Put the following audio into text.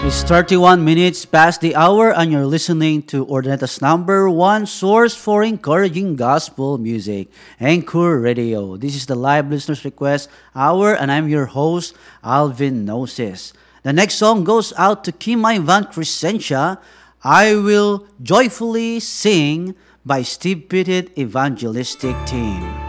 It's 31 minutes past the hour, and you're listening to Ordinata's number one source for encouraging gospel music, Anchor Radio. This is the live listeners' request hour, and I'm your host, Alvin Gnosis. The next song goes out to Kimay Van Crescentia, I Will Joyfully Sing by Steve Pettit Evangelistic Team.